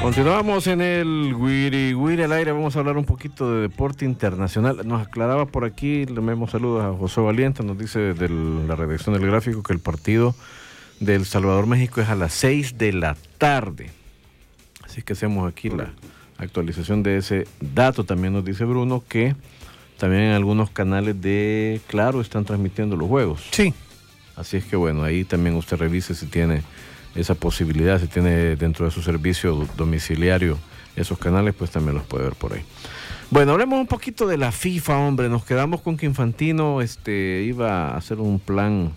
Continuamos en el Wiri Wiri al aire. Vamos a hablar un poquito de deporte internacional. Nos aclaraba por aquí, le mandamos saludos a José Valiente, nos dice desde la redacción del Gráfico que el partido del Salvador-México es a las 6 de la tarde. Así que hacemos aquí la actualización de ese dato. También nos dice Bruno que también en algunos canales de Claro están transmitiendo los juegos. Sí. Así es que bueno, ahí también usted revise si tiene esa posibilidad, si tiene dentro de su servicio domiciliario esos canales, pues también los puede ver por ahí. Bueno, hablemos un poquito de la FIFA, hombre. Nos quedamos con que Infantino iba a hacer un plan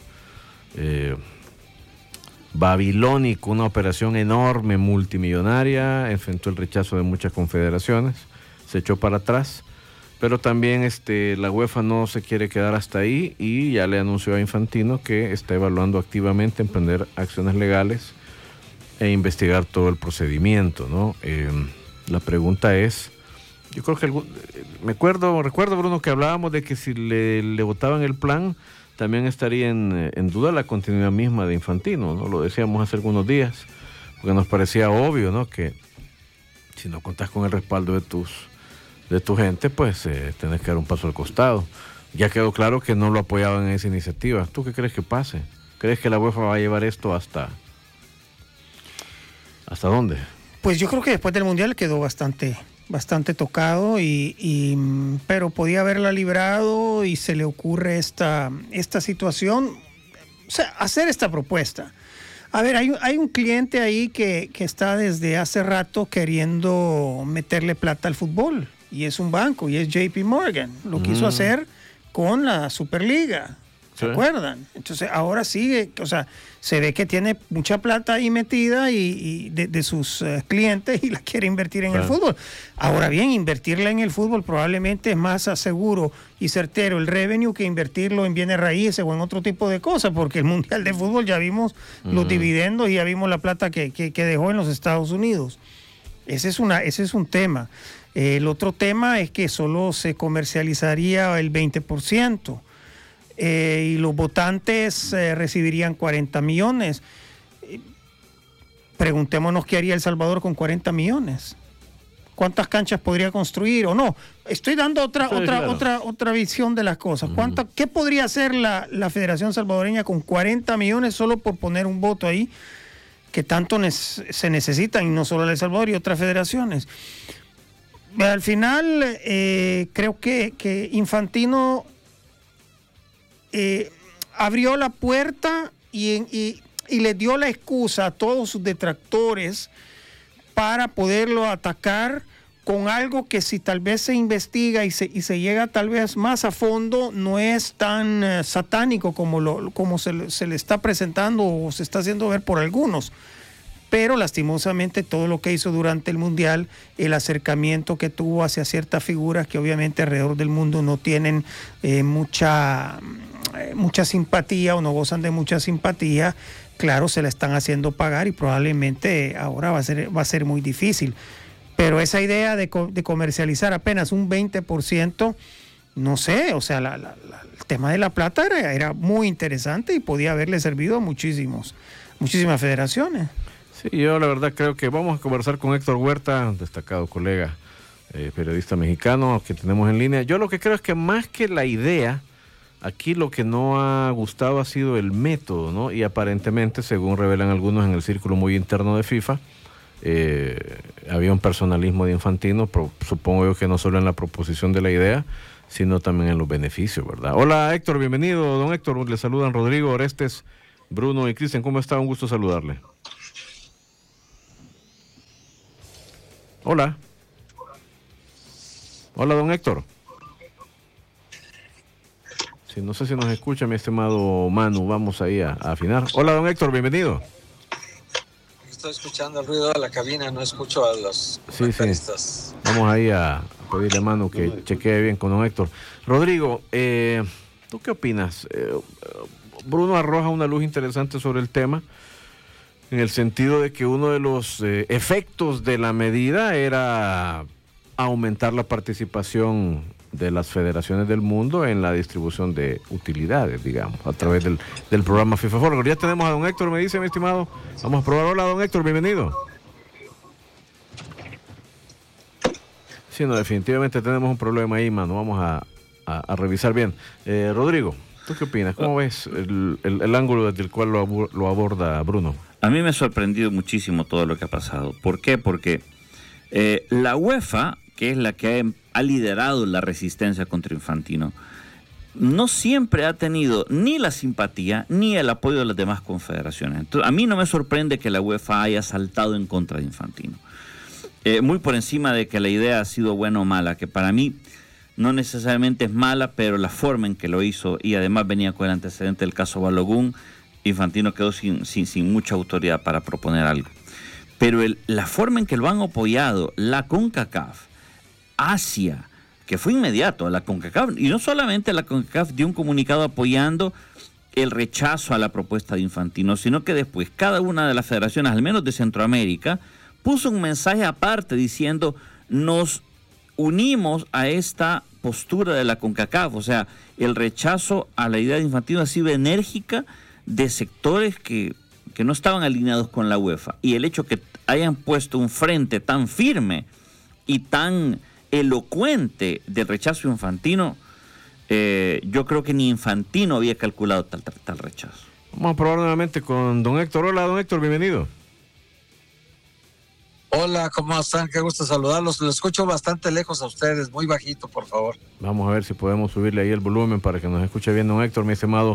babilónico, una operación enorme, multimillonaria, enfrentó el rechazo de muchas confederaciones, se echó para atrás, pero también la UEFA no se quiere quedar hasta ahí y ya le anunció a Infantino que está evaluando activamente emprender acciones legales e investigar todo el procedimiento, ¿no? La pregunta es, yo creo que recuerdo Bruno que hablábamos de que si le votaban el plan también estaría en duda la continuidad misma de Infantino, ¿no? Lo decíamos hace algunos días, porque nos parecía obvio, ¿no? Que si no contás con el respaldo de tu gente, pues tenés que dar un paso al costado. Ya quedó claro que no lo apoyaban en esa iniciativa. ¿Tú qué crees que pase? ¿Crees que la UEFA va a llevar esto hasta dónde? Pues yo creo que después del Mundial quedó bastante tocado, pero podía haberla librado y se le ocurre esta situación, o sea, hacer esta propuesta. A ver, hay un cliente ahí que está desde hace rato queriendo meterle plata al fútbol, y es un banco, y es JP Morgan. Lo quiso hacer con la Superliga, ¿se acuerdan? Entonces ahora sigue, o sea, se ve que tiene mucha plata ahí metida y de sus clientes y la quiere invertir en el fútbol. Ahora bien, invertirla en el fútbol probablemente es más seguro y certero el revenue que invertirlo en bienes raíces o en otro tipo de cosas, porque el Mundial de Fútbol ya vimos los dividendos y ya vimos la plata que dejó en los Estados Unidos. Ese es un tema. El otro tema es que solo se comercializaría el 20%. Y los votantes recibirían 40 millones. Preguntémonos qué haría El Salvador con 40 millones. ¿Cuántas canchas podría construir o no? Estoy dando otra visión de las cosas. ¿Qué podría hacer la Federación Salvadoreña con 40 millones solo por poner un voto ahí que tanto se necesitan, y no solo El Salvador y otras federaciones? Al final, creo que Infantino abrió la puerta y le dio la excusa a todos sus detractores para poderlo atacar con algo que, si tal vez se investiga y se llega tal vez más a fondo, no es tan satánico como se le está presentando o se está haciendo ver por algunos. Pero lastimosamente todo lo que hizo durante el Mundial, el acercamiento que tuvo hacia ciertas figuras que obviamente alrededor del mundo no tienen mucha simpatía o no gozan de mucha simpatía, claro, se la están haciendo pagar y probablemente ahora va a ser muy difícil. Pero esa idea de comercializar apenas un 20%, no sé, o sea, el tema de la plata era muy interesante y podía haberle servido a muchísimas federaciones. Sí, yo la verdad creo que vamos a conversar con Héctor Huerta, destacado colega, periodista mexicano que tenemos en línea. Yo lo que creo es que más que la idea, aquí lo que no ha gustado ha sido el método, ¿no? Y aparentemente, según revelan algunos en el círculo muy interno de FIFA, había un personalismo de Infantino, supongo yo que no solo en la proposición de la idea, sino también en los beneficios, ¿verdad? Hola Héctor, bienvenido, don Héctor, le saludan Rodrigo, Orestes, Bruno y Cristian, ¿cómo está? Un gusto saludarle. Hola. Hola, don Héctor. Sí, no sé si nos escucha, mi estimado Manu. Vamos ahí a afinar. Hola, don Héctor, bienvenido. Estoy escuchando el ruido de la cabina, no escucho a los comentaristas. Sí. Vamos ahí a pedirle a Manu que chequee bien con don Héctor. Rodrigo, ¿tú qué opinas? Bruno arroja una luz interesante sobre el tema, en el sentido de que uno de los efectos de la medida era aumentar la participación de las federaciones del mundo en la distribución de utilidades, digamos, a través del programa FIFA Forward. Ya tenemos a don Héctor, me dice, mi estimado. Vamos a probar. Hola, don Héctor, bienvenido. Sí, no, definitivamente tenemos un problema ahí, mano. Vamos a revisar bien. Rodrigo, ¿tú qué opinas? ¿Cómo ves el ángulo desde el cual lo aborda Bruno? A mí me ha sorprendido muchísimo todo lo que ha pasado. ¿Por qué? Porque la UEFA, que es la que ha liderado la resistencia contra Infantino, no siempre ha tenido ni la simpatía ni el apoyo de las demás confederaciones. Entonces, a mí no me sorprende que la UEFA haya saltado en contra de Infantino. Muy por encima de que la idea ha sido buena o mala, que para mí no necesariamente es mala, pero la forma en que lo hizo, y además venía con el antecedente del caso Balogun, Infantino quedó sin mucha autoridad para proponer algo. Pero la forma en que lo han apoyado la CONCACAF, Asia, que fue inmediato a la CONCACAF, y no solamente la CONCACAF dio un comunicado apoyando el rechazo a la propuesta de Infantino, sino que después cada una de las federaciones, al menos de Centroamérica, puso un mensaje aparte diciendo: nos unimos a esta postura de la CONCACAF. O sea, el rechazo a la idea de Infantino ha sido enérgica de sectores que no estaban alineados con la UEFA. Y el hecho que hayan puesto un frente tan firme y tan elocuente del rechazo a Infantino, yo creo que ni Infantino había calculado tal rechazo. Vamos a probar nuevamente con don Héctor. Hola, don Héctor, bienvenido. Hola, ¿cómo están? Qué gusto saludarlos. Lo escucho bastante lejos a ustedes, muy bajito, por favor. Vamos a ver si podemos subirle ahí el volumen para que nos escuche bien, don Héctor, mi estimado.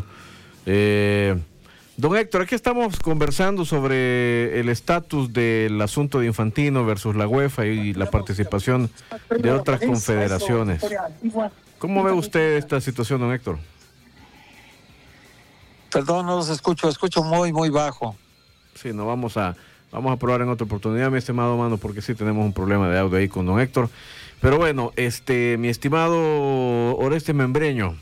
Don Héctor, aquí estamos conversando sobre el estatus del asunto de Infantino versus la UEFA y la participación de otras confederaciones. ¿Cómo ve usted esta situación, don Héctor? Perdón, no los escucho muy, muy bajo. Sí, no, vamos a probar en otra oportunidad, mi estimado mano, porque sí tenemos un problema de audio ahí con don Héctor. Pero bueno, mi estimado Oreste Membreño,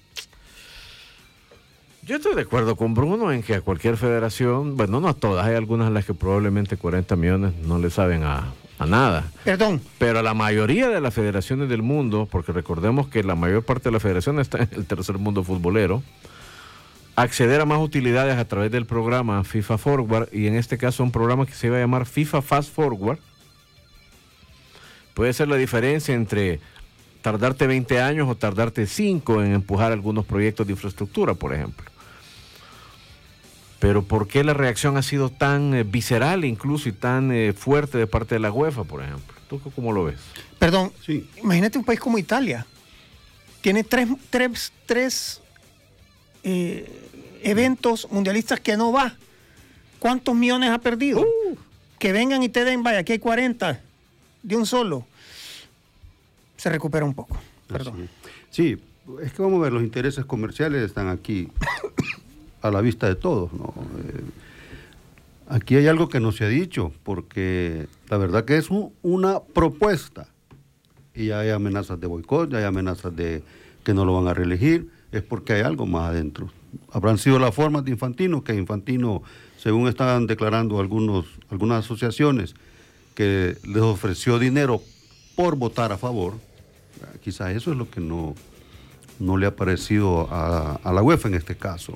yo estoy de acuerdo con Bruno en que a cualquier federación, bueno, no a todas, hay algunas a las que probablemente 40 millones no le saben a nada. Perdón. Pero a la mayoría de las federaciones del mundo, porque recordemos que la mayor parte de las federaciones está en el tercer mundo futbolero, acceder a más utilidades a través del programa FIFA Forward, y en este caso un programa que se iba a llamar FIFA Fast Forward, puede ser la diferencia entre tardarte 20 años o tardarte 5 en empujar algunos proyectos de infraestructura, por ejemplo. Pero ¿por qué la reacción ha sido tan visceral incluso y tan fuerte de parte de la UEFA, por ejemplo? ¿Tú cómo lo ves? Perdón, Sí. Imagínate un país como Italia. Tiene tres eventos mundialistas que no va. ¿Cuántos millones ha perdido? Que vengan y te den, vaya, aquí hay 40 de un solo. Se recupera un poco. Perdón. Sí, es que vamos a ver, los intereses comerciales están aquí a la vista de todos, ¿no? Aquí hay algo que no se ha dicho, porque la verdad que es una propuesta, y hay amenazas de boicot, hay amenazas de que no lo van a reelegir, es porque hay algo más adentro. Habrán sido las formas de Infantino, que Infantino, según están declarando algunas asociaciones, que les ofreció dinero por votar a favor. Quizás eso es lo que no le ha parecido a la UEFA en este caso.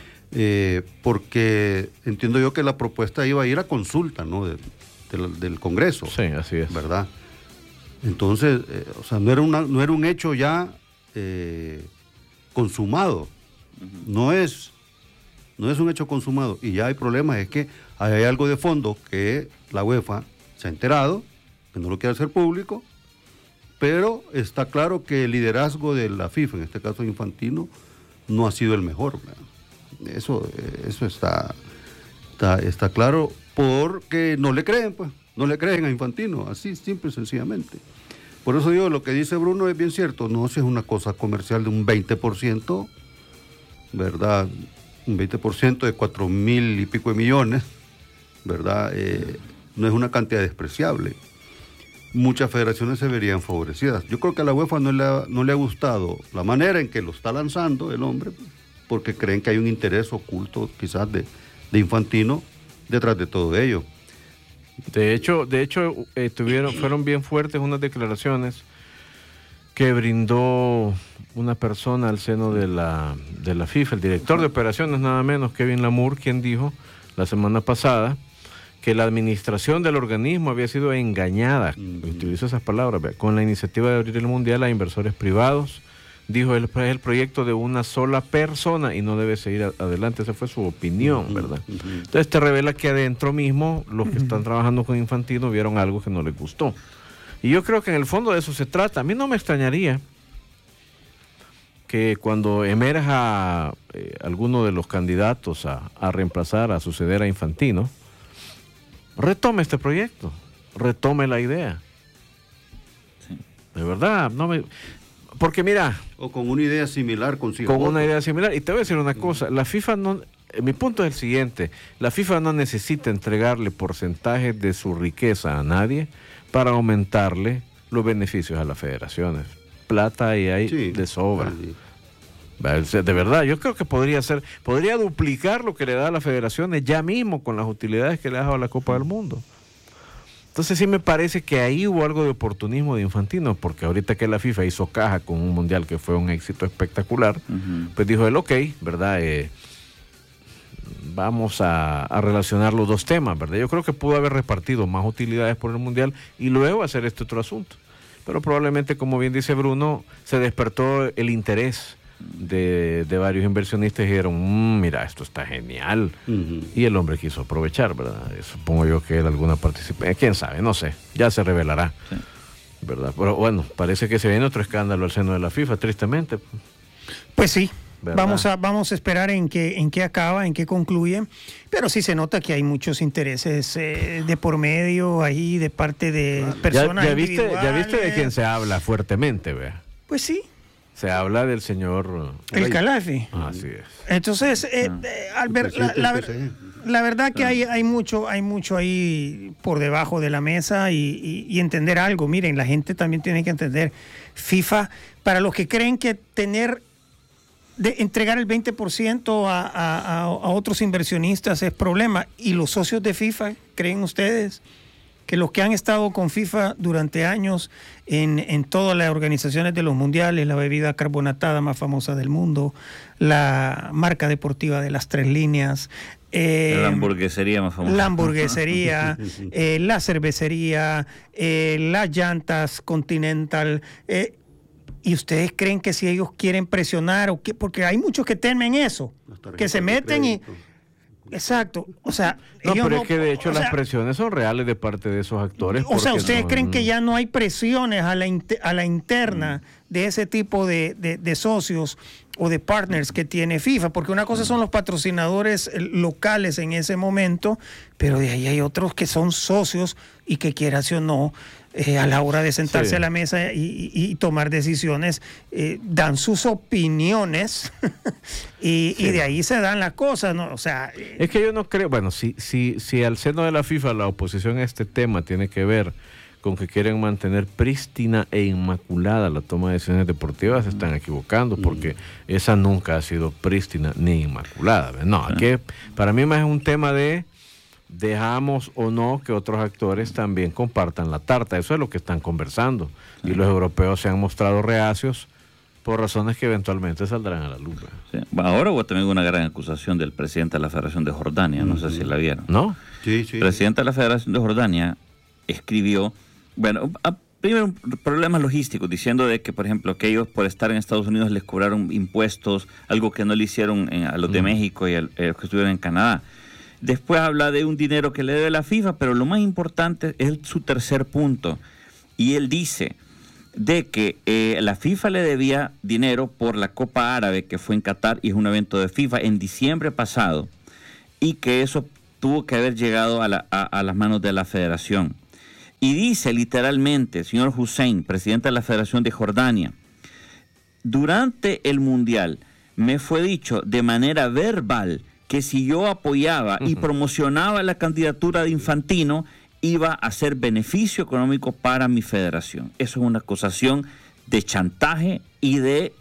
Porque entiendo yo que la propuesta iba a ir a consulta, ¿no? del Congreso. Sí, así es. ¿Verdad? Entonces, o sea, no era un hecho ya consumado. No es un hecho consumado. Y ya hay problemas, es que hay algo de fondo que la UEFA se ha enterado, que no lo quiere hacer público, pero está claro que el liderazgo de la FIFA, en este caso Infantino, no ha sido el mejor, ¿verdad? Eso está claro, porque no le creen, pues, no le creen a Infantino, así, simple y sencillamente. Por eso digo, lo que dice Bruno es bien cierto, no, si es una cosa comercial de un 20%, ¿verdad? Un 20% de 4,000 y pico de millones, ¿verdad? No es una cantidad despreciable. Muchas federaciones se verían favorecidas. Yo creo que a la UEFA no le ha gustado la manera en que lo está lanzando el hombre, porque creen que hay un interés oculto quizás de Infantino detrás de todo ello. De hecho, fueron bien fuertes unas declaraciones que brindó una persona al seno de la FIFA, el director de operaciones nada menos, Kevin Lamour, quien dijo la semana pasada que la administración del organismo había sido engañada, utilizo esas palabras, con la iniciativa de abrir el mundial a inversores privados. Dijo, es el proyecto de una sola persona y no debe seguir adelante. Esa fue su opinión, ¿verdad? Entonces te revela que adentro mismo los que están trabajando con Infantino vieron algo que no les gustó. Y yo creo que en el fondo de eso se trata. A mí no me extrañaría que cuando emerja alguno de los candidatos a reemplazar, a suceder a Infantino, retome este proyecto, retome la idea. Sí. De verdad, porque mira... O con una idea similar consigo. Con una idea similar. Y te voy a decir una cosa, la FIFA no... Mi punto es el siguiente, la FIFA no necesita entregarle porcentajes de su riqueza a nadie para aumentarle los beneficios a las federaciones. Plata ahí hay de sobra. Sí. De verdad, yo creo que podría duplicar lo que le da a las federaciones ya mismo con las utilidades que le ha dado a la Copa del Mundo. Entonces sí me parece que ahí hubo algo de oportunismo de Infantino, porque ahorita que la FIFA hizo caja con un mundial que fue un éxito espectacular, pues dijo él, ok, ¿verdad? Vamos a relacionar los dos temas, ¿verdad? Yo creo que pudo haber repartido más utilidades por el mundial y luego hacer este otro asunto. Pero probablemente, como bien dice Bruno, se despertó el interés de varios inversionistas y dijeron, mira, esto está genial. Y el hombre quiso aprovechar, ¿verdad? Supongo yo que él alguna participación, quién sabe, no sé, ya se revelará, ¿verdad? Pero bueno, parece que se viene otro escándalo al seno de la FIFA, tristemente. Pues sí. ¿Verdad? Vamos a esperar en qué acaba, en qué concluye, pero sí se nota que hay muchos intereses de por medio ahí de parte de personas individuales. Ya viste de quién se habla fuertemente, vea. Pues sí. Se habla del señor... El Khalafi. Así es. Entonces, Albert, la verdad que hay mucho ahí por debajo de la mesa y entender algo. Miren, la gente también tiene que entender FIFA, para los que creen que entregar el 20% a otros inversionistas es problema. Y los socios de FIFA, ¿creen ustedes que los que han estado con FIFA durante años en todas las organizaciones de los mundiales, la bebida carbonatada más famosa del mundo, la marca deportiva de las 3 líneas, la hamburguesería más famosa, la cervecería, las llantas Continental, ¿y ustedes creen que si ellos quieren presionar o qué? Porque hay muchos que temen eso, que se meten y... Exacto, o sea... No, pero es que de hecho las presiones son reales de parte de esos actores. O sea, ¿ustedes creen que ya no hay presiones a la interna de ese tipo de socios o de partners que tiene FIFA? Porque una cosa son los patrocinadores locales en ese momento, pero de ahí hay otros que son socios y que quieras o no, a la hora de sentarse a la mesa y tomar decisiones, dan sus opiniones y de ahí se dan las cosas, ¿no? O sea... Es que yo no creo, bueno, si al seno de la FIFA la oposición a este tema tiene que ver con que quieren mantener prístina e inmaculada la toma de decisiones deportivas, se están equivocando, porque esa nunca ha sido prístina ni inmaculada. No, aquí para mí más es un tema de dejamos o no que otros actores también compartan la tarta. Eso es lo que están conversando. Y los europeos se han mostrado reacios por razones que eventualmente saldrán a la luz. Sí. Ahora hubo también una gran acusación del presidente de la Federación de Jordania, no sé si la vieron. ¿No? Sí. El presidente de la Federación de Jordania escribió, primero problemas logísticos, diciendo de que, por ejemplo, que ellos por estar en Estados Unidos les cobraron impuestos, algo que no le hicieron a los de México y a los que estuvieron en Canadá. Después habla de un dinero que le debe la FIFA, pero lo más importante es su tercer punto. Y él dice de que la FIFA le debía dinero por la Copa Árabe que fue en Qatar y es un evento de FIFA en diciembre pasado, y que eso tuvo que haber llegado a las manos de la federación. Y dice literalmente, el señor Hussein, presidente de la Federación de Jordania, durante el Mundial me fue dicho de manera verbal que si yo apoyaba y promocionaba la candidatura de Infantino, iba a ser beneficio económico para mi federación. Eso es una acusación de chantaje y de...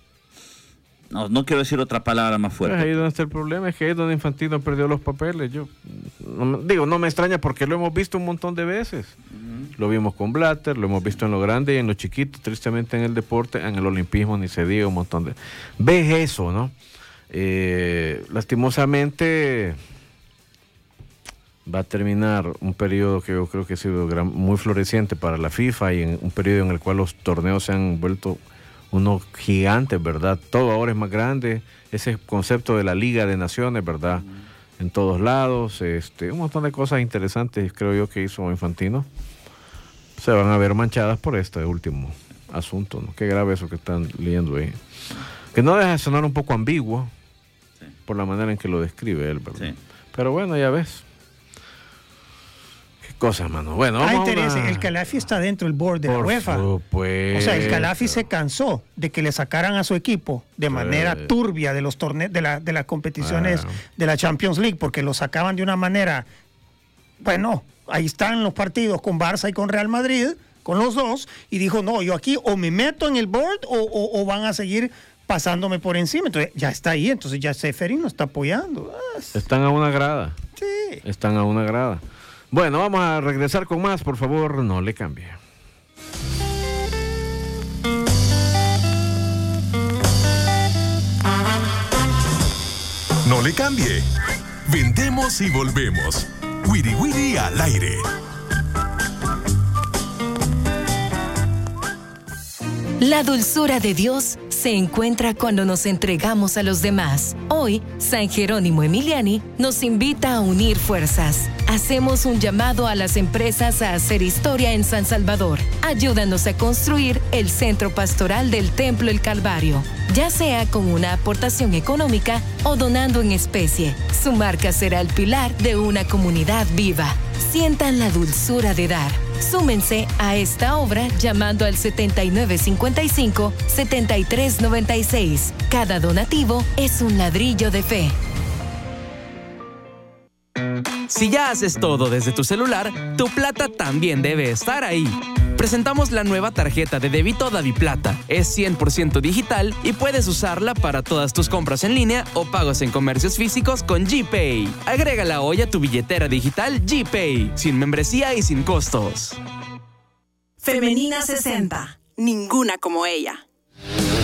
No quiero decir otra palabra más fuerte. Pues ahí donde está el problema, es que ahí es donde Infantino perdió los papeles. Yo no me extraña porque lo hemos visto un montón de veces. Lo vimos con Blatter, lo hemos visto en lo grande y en lo chiquito, tristemente en el deporte, en el olimpismo ni se diga un montón de... Ves eso, ¿no? Lastimosamente va a terminar un periodo que yo creo que ha sido muy floreciente para la FIFA y en un periodo en el cual los torneos se han vuelto unos gigantes, ¿verdad? Todo ahora es más grande, ese concepto de la Liga de Naciones, ¿verdad? En todos lados, un montón de cosas interesantes creo yo que hizo Infantino se van a ver manchadas por este último asunto, ¿no? Qué grave eso que están leyendo ahí, que no deja de sonar un poco ambiguo por la manera en que lo describe él, ¿verdad? Sí. Pero bueno, ya ves. Qué cosas, mano. Bueno, vamos El Khelaïfi está dentro del board de la UEFA. Supuesto. O sea, el Khelaïfi se cansó de que le sacaran a su equipo de manera turbia de los torneos, de las competiciones de la Champions League, porque lo sacaban de una manera, bueno, ahí están los partidos con Barça y con Real Madrid, con los dos, y dijo, no, yo aquí o me meto en el board o van a seguir pasándome por encima. Entonces ya está ahí, entonces ya Ceferin nos está apoyando. Están a una grada. Sí. Están a una grada. Bueno, vamos a regresar con más, por favor, no le cambie. No le cambie. Vendemos y volvemos. Wiri Wiri al aire. La dulzura de Dios se encuentra cuando nos entregamos a los demás. Hoy, San Jerónimo Emiliani nos invita a unir fuerzas. Hacemos un llamado a las empresas a hacer historia en San Salvador. Ayúdanos a construir el centro pastoral del Templo El Calvario, ya sea con una aportación económica o donando en especie. Su marca será el pilar de una comunidad viva. Sientan la dulzura de dar. Súmense a esta obra llamando al 7955-7396. Cada donativo es un ladrillo de fe. Si ya haces todo desde tu celular, tu plata también debe estar ahí. Presentamos la nueva tarjeta de débito DaviPlata. Es 100% digital y puedes usarla para todas tus compras en línea o pagos en comercios físicos con GPay. Agrégala hoy a tu billetera digital GPay, sin membresía y sin costos. Femenina 60. Ninguna como ella.